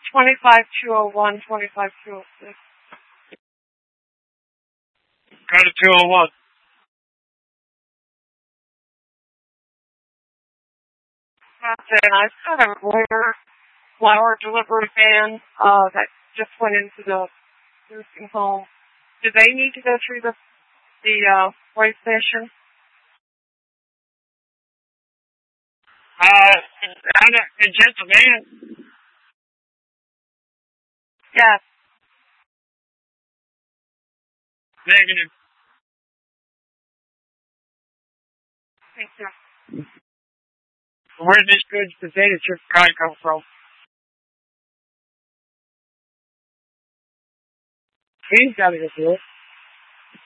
25201, 25206. Go to 201. And I've got a rare flower delivery van that just went into the nursing home. Do they need to go through the way station? It's just a van. Yes. Negative. Thank you. Where did this good potato chip guy come from? He's got to get through it.